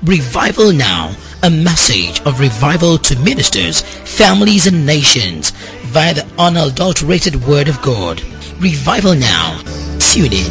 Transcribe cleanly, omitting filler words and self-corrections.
Revival Now, a message of revival to ministers, families and nations via the unadulterated Word of God. Revival Now. Tune in.